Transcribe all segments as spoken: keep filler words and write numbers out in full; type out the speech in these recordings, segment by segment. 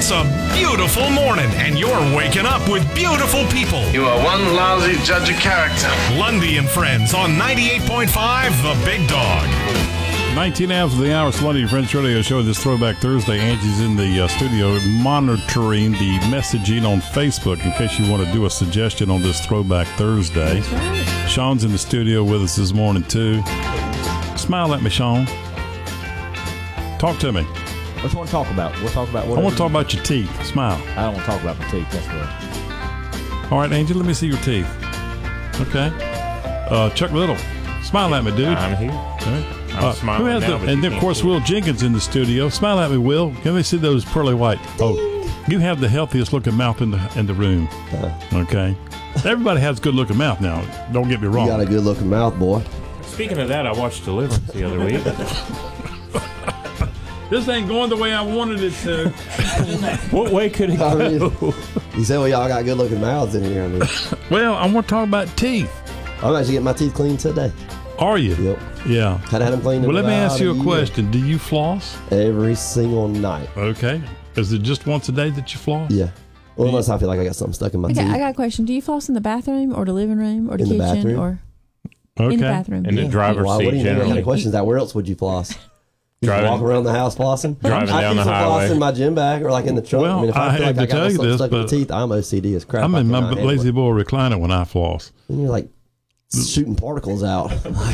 It's a beautiful morning, and you're waking up with beautiful people. You are one lousy judge of character. Lundy and Friends on ninety-eight point five, The Big Dog. nineteen hours of the hour, Lundy and Friends Radio Show. This Throwback Thursday. Angie's in the uh, studio monitoring the messaging on Facebook in case you want to do a suggestion on this Throwback Thursday. That's right. Sean's in the studio with us this morning, too. Smile at me, Sean. Talk to me. What do you want to talk about? We'll talk about what I want to talk about your teeth. Smile. I don't want to talk about my teeth. That's right. All right, Angie, let me see your teeth. Okay. Uh, Chuck Little. Smile at me, dude. I'm here. All right. I'm Uh, smiling who has now, the, but and you then, of can't course, see Will it. Jenkins in the studio. Smile at me, Will. Let me see those pearly white. Oh, you have the healthiest looking mouth in the in the room. Okay. Everybody has a good looking mouth now. Don't get me wrong. You got a good looking mouth, boy. Speaking of that, I watched Deliverance the other week. This ain't going the way I wanted it to. What way could it I go? mean, you say, well, y'all got good looking mouths in here. I mean, Well, I want to talk about teeth. I'm actually getting my teeth cleaned today. Are you? Yep. Yeah. Had had them cleaned. Well, in let me about ask you a year. question. Do you floss? Every single night. Okay. Is it just once a day that you floss? Yeah. Well, unless I feel like I got something stuck in my Okay, teeth. I got a question. Do you floss in the bathroom or the living room or the In the kitchen bathroom. or Okay. in the bathroom? In the Yeah. driver's Why, seat, what do you mean? What kind generally. of question is that? Where else would you floss? You just Driving- walk around the house flossing? Driving I down keep the some highway. floss in my gym bag or like in the trunk. Well, I mean, if I, I feel have like I to got tell you something this, stuck in the but teeth, I'm O C D as crap. I'm I in my cannot handle lazy it. boy recliner when I floss. And you're like shooting particles out.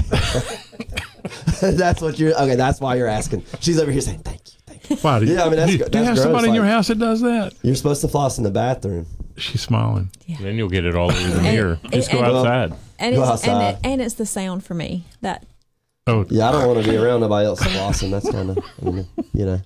That's what you're. Okay, that's why you're asking. She's over here saying thank you. Thank you. Why do you, Yeah, I mean, that's do, gr- do you that's have gross, somebody in your like- house that does that? You're supposed to floss in the bathroom. She's smiling. Then you'll get it all over the mirror. and- Just go and- outside. And Go it's, and, outside. it, and it's the sound for me. That Oh, Yeah, I don't want to be around nobody else flossing. That's kind of, I mean, you know.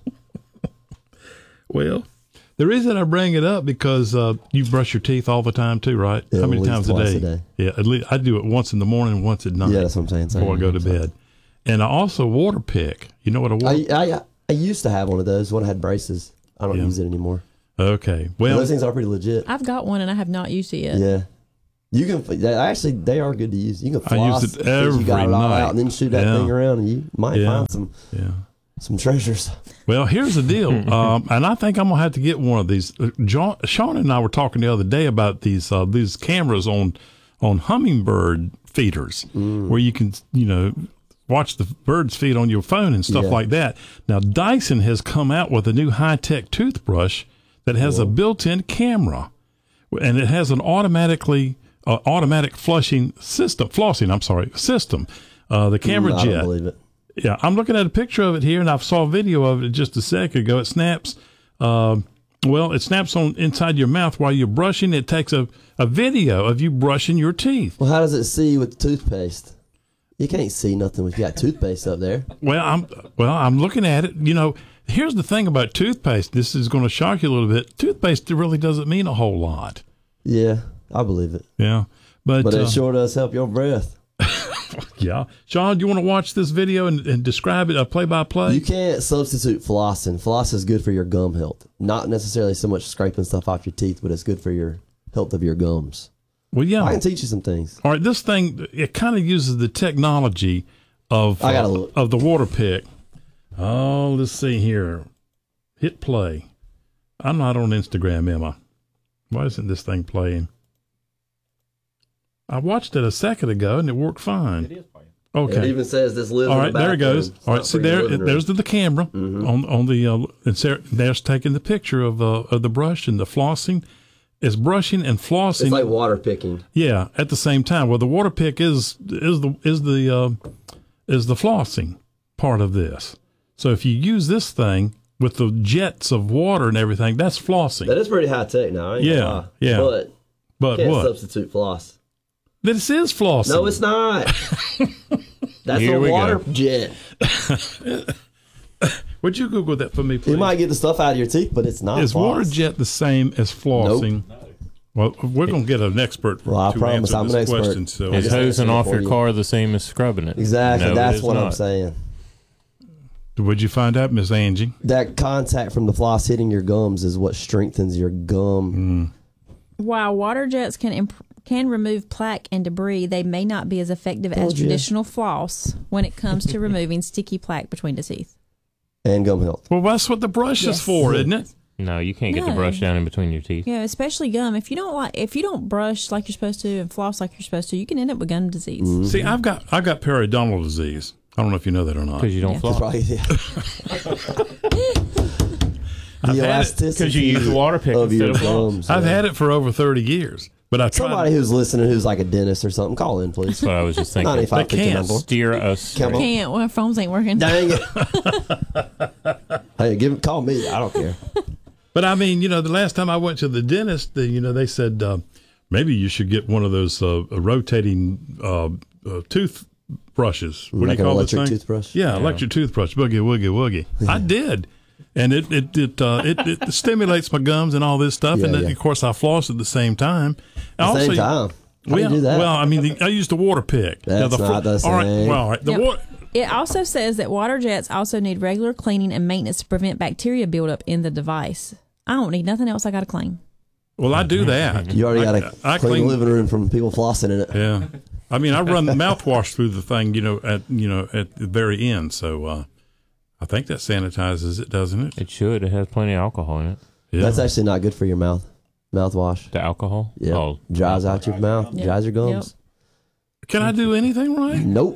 well, the reason I bring it up because uh, you brush your teeth all the time too, right? Yeah, How many at least times a twice day? a day. Yeah, at least I do it once in the morning and once at night. Yeah, that's what I'm saying. before I go to Same. bed. And I also water pick. You know what a water? I, I I used to have one of those when I had braces. I don't Yeah. use it anymore. Okay. Well, Well, those things are pretty legit. I've got one and I have not used it yet. Yeah. You can they, actually they are good to use. You can I use floss it as you got every it all night. out and then shoot that Yeah. thing around and you might Yeah. find some yeah. some treasures. Well, here's the deal, um, and I think I'm gonna have to get one of these. Uh, John, Sean and I were talking the other day about these uh, these cameras on on hummingbird feeders, Mm. where you can you know watch the birds feed on your phone and stuff Yeah. like that. Now Dyson has come out with a new high tech toothbrush that has a built-in camera, and it has an automatically uh, automatic flushing system, flossing. I'm sorry, system. Uh, the camera Mm, I jet. don't believe it. Yeah, I'm looking at a picture of it here, and I saw a video of it just a second ago. It snaps, uh, well, it snaps on inside your mouth while you're brushing. It takes a, a video of you brushing your teeth. Well, how does it see with toothpaste? You can't see nothing if you got toothpaste up there. Well, I'm well, I'm looking at it. You know, here's the thing about toothpaste. This is going to shock you a little bit. Toothpaste really doesn't mean a whole lot. Yeah, I believe it. Yeah, but, But uh, it sure does help your breath. yeah, Sean, do you want to watch this video and, and describe it, uh, play by play? You can't substitute flossing. Floss is good for your gum health. Not necessarily so much scraping stuff off your teeth, but it's good for your health of your gums. Well, yeah. I can teach you some things. All right, this thing, it kind of uses the technology of I gotta uh, look. of the water pick. Oh, let's see here. Hit play. I'm not on Instagram, am I? Why isn't this thing playing? I watched it a second ago and it worked fine. It is playing. Okay. It even says this lives All in right, the there it bathroom. goes. It's All not right, see for your there, living room. there's the, the camera Mhm. on on the uh, and Sarah, there's taking the picture of uh, of the brush and the flossing. It's brushing and flossing. It's like water picking. Yeah, at the same time. Well, the water pick is is the is the uh, is the flossing part of this. So if you use this thing with the jets of water and everything, that's flossing. That is pretty high tech now. I ain't Yeah, gonna lie. yeah. But But can't what? substitute floss. This is flossing. No, it's not. That's Here a we water go. jet. Would you Google that for me, please? You might get the stuff out of your teeth, but it's not. Is floss. water jet the same as flossing? Well, we're going to get an expert Well, I to promise answer I'm this an expert. question. So Is just hosing answer it off for your you. car the same as scrubbing it? Exactly. No, it That's is what I'm not. saying. would you find out, Miss Angie? That contact from the floss hitting your gums is what strengthens your gum. While water jets can imp- can remove plaque and debris, they may not be as effective as Told you. traditional floss when it comes to removing sticky plaque between the teeth. And gum health. Well, that's what the brush is Yes. for, isn't it? No, you can't get No. the brush down in between your teeth. Yeah, especially gum. If you don't like, if you don't brush like you're supposed to and floss like you're supposed to, you can end up with gum disease. Mm-hmm. See, I've got I've got periodontal disease. I don't know if you know that or not. Because you don't Yeah. floss. Right, yeah. I've The had it elasticity because you use the water pick of instead your of floss. gums. I've yeah. had it for over thirty years, but I tried. Somebody who's listening who's like a dentist or something, call in, please. That's what I was just thinking. ninety-five They fifty can't number. Steer us. Come on. Can't. Well, phones ain't working. Dang it. Hey, give call me. I don't care. But I mean, you know, the last time I went to the dentist, the, you know, they said uh, maybe you should get one of those uh, rotating uh, uh, tooth brushes. What Like do you an call this electric thing? toothbrush? Yeah, electric toothbrush. Boogie woogie woogie. I did, and it it it, uh, it it stimulates my gums and all this stuff. Yeah, and then, yeah. of course, I floss at the same time. At the same time. How do you well, do that? well, I mean, the, I used the water pick. Now, That's the not the All right, same. well, all right, the Yep. water. It also says that water jets also need regular cleaning and maintenance to prevent bacteria buildup in the device. I don't need nothing else I got to clean. Well, I do that. You already I- got to I clean clean- the living room from people flossing in it. Yeah, I mean, I run mouthwash through the thing, you know, at you know at the very end. So uh, I think that sanitizes it, doesn't it? It should. It has plenty of alcohol in it. Yeah. That's actually not good for your mouth. Mouthwash. The alcohol? Yeah. Oh, Dries out your mouth, Yep. dries your gums. Can I do anything right? Nope.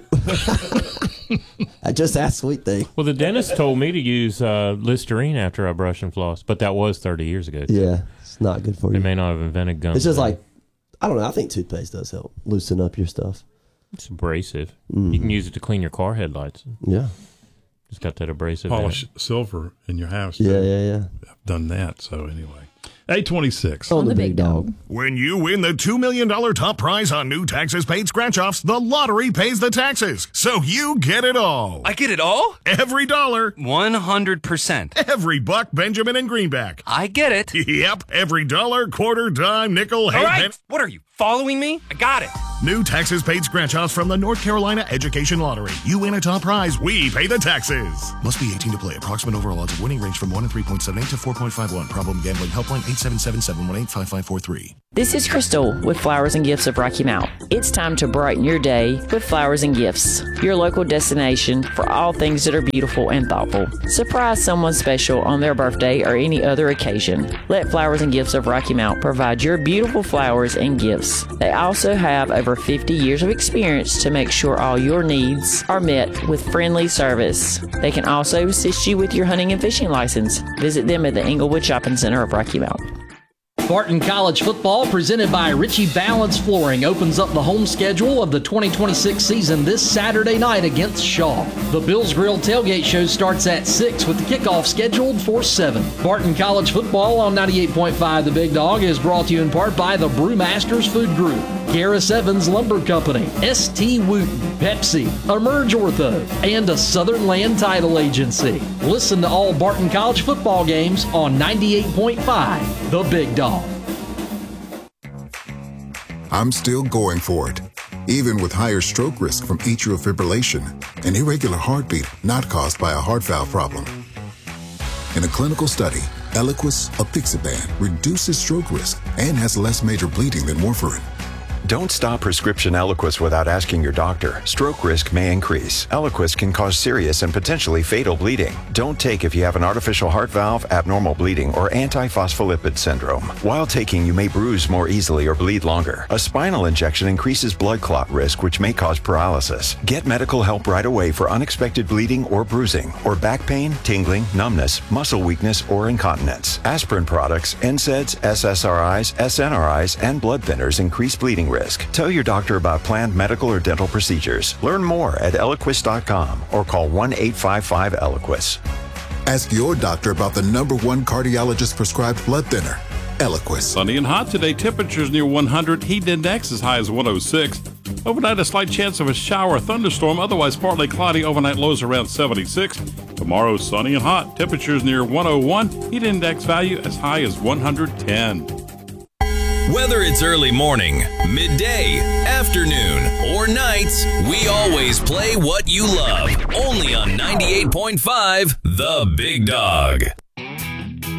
I just asked Sweet Thing. well, the dentist told me to use uh, Listerine after I brush and floss, but that was thirty years ago. Yeah, it's not good for They you. may not have invented gum. It's just then. like, I don't know. I think toothpaste does help loosen up your stuff. It's abrasive. Mm. You can use it to clean your car headlights. Yeah. It's got that abrasive. in Polish it. silver in your house. Yeah, too. yeah, yeah. I've done that. So anyway, eight twenty-six. On, the, big dog. When you win the two million dollars top prize on new taxes paid scratch offs, the lottery pays the taxes. So you get it all. I get it all? Every dollar, one hundred percent. every buck, Benjamin and Greenback. I get it. Yep, every dollar, quarter, dime, nickel, All half. right. What are you, following me? I got it. New taxes paid scratch offs from the North Carolina Education Lottery. You win a top prize, we pay the taxes. Must be eighteen to play. Approximate overall odds of winning range from one in three point seven eight to four point five one. Problem gambling helpline eight seven seven, seven one eight, five five four three. This is Crystal with Flowers and Gifts of Rocky Mount. It's time to brighten your day with Flowers and Gifts, your local destination for all things that are beautiful and thoughtful. Surprise someone special on their birthday or any other occasion. Let Flowers and Gifts of Rocky Mount provide your beautiful flowers and gifts. They also have over fifty years of experience to make sure all your needs are met with friendly service. They can also assist you with your hunting and fishing license. Visit them at the Englewood Shopping Center of Rocky Mount. Barton College football, presented by Ritchie Balance Flooring, opens up the home schedule of the twenty twenty-six season this Saturday night against Shaw. The Bills Grill tailgate show starts at six with the kickoff scheduled for seven. Barton College football on ninety-eight point five The Big Dog is brought to you in part by the Brewmasters Food Group, Garris Evans Lumber Company, S T Wooten, Pepsi, Emerge Ortho, and a Southern Land Title Agency. Listen to all Barton College football games on ninety-eight point five The Big Dog. I'm still going for it, even with higher stroke risk from atrial fibrillation, an irregular heartbeat not caused by a heart valve problem. In a clinical study, Eliquis apixaban reduces stroke risk and has less major bleeding than warfarin. Don't stop prescription Eliquis without asking your doctor. Stroke risk may increase. Eliquis can cause serious and potentially fatal bleeding. Don't take if you have an artificial heart valve, abnormal bleeding, or antiphospholipid syndrome. While taking, you may bruise more easily or bleed longer. A spinal injection increases blood clot risk, which may cause paralysis. Get medical help right away for unexpected bleeding or bruising, or back pain, tingling, numbness, muscle weakness, or incontinence. Aspirin products, N SAIDs, S S R Is, S N R Is, and blood thinners increase bleeding risk. Tell your doctor about planned medical or dental procedures. Learn more at Eliquis dot com or call one eight five five Eliquis. Ask your doctor about the number one cardiologist prescribed blood thinner, Eliquis. Sunny and hot today. Temperatures near one hundred. Heat index as high as one oh six. Overnight, a slight chance of a shower or thunderstorm. Otherwise, partly cloudy. Overnight lows around seventy-six. Tomorrow, sunny and hot. Temperatures near one oh one. Heat index value as high as one hundred ten. Whether it's early morning, midday, afternoon, or nights, we always play what you love. Only on ninety-eight point five The Big Dog.